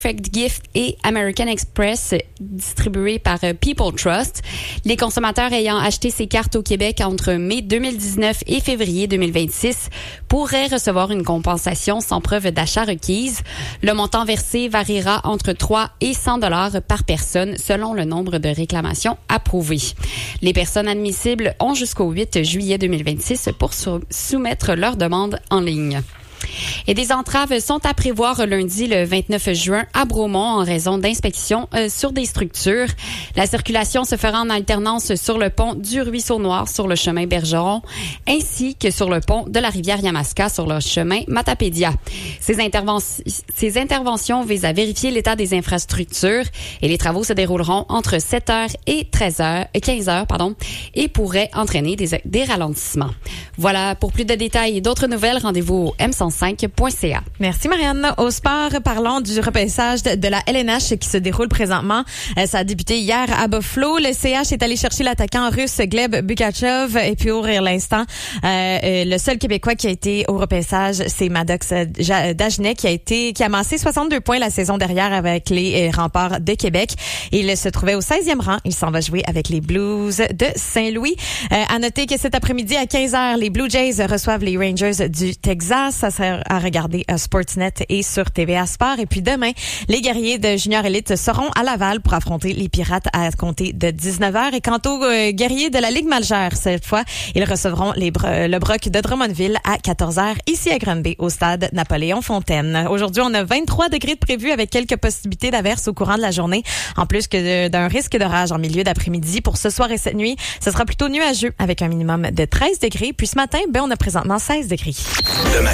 Perfect Gift et American Express, distribués par People Trust. Les consommateurs ayant acheté ces cartes au Québec entre mai 2019 et février 2026 pourraient recevoir une compensation sans preuve d'achat requise. Le montant versé variera entre 3 et 100 $ par personne selon le nombre de réclamations approuvées. Les personnes admissibles ont jusqu'au 8 juillet 2026 pour soumettre leur demande en ligne. Et des entraves sont à prévoir lundi le 29 juin à Bromont en raison d'inspections sur des structures. La circulation se fera en alternance sur le pont du Ruisseau Noir sur le chemin Bergeron ainsi que sur le pont de la rivière Yamaska sur le chemin Matapédia. Ces interventions visent à vérifier l'état des infrastructures et les travaux se dérouleront entre 7h et 15h et pourraient entraîner des ralentissements. Voilà, pour plus de détails et d'autres nouvelles, rendez-vous au m105.ca. Merci Marianne. Au sport, parlons du repêchage de la LNH qui se déroule présentement. Ça a débuté hier à Buffalo. Le CH est allé chercher l'attaquant russe Gleb Bukhachev et puis pour l'instant, le seul Québécois qui a été au repêchage, c'est Maddox Dagenet qui a amassé 62 points la saison dernière avec les Remparts de Québec. Il se trouvait au 16e rang. Il s'en va jouer avec les Blues de Saint-Louis. À noter que cet après-midi à 15h, les Blue Jays reçoivent les Rangers du Texas. Ça sera à regarder à Sportsnet et sur TVA Sport. Et puis demain, les guerriers de Junior Elite seront à Laval pour affronter les Pirates à compter de 19h. Et quant aux guerriers de la Ligue majeure, cette fois, ils recevront le Broc de Drummondville à 14h ici à Granby au stade Napoléon-Fontaine. Aujourd'hui, on a 23 degrés de prévu avec quelques possibilités d'averses au courant de la journée, en plus que d'un risque d'orage en milieu d'après-midi. Pour ce soir et cette nuit, ce sera plutôt nuageux avec un minimum de 13 degrés. Puis ce matin, on a présentement 16 degrés.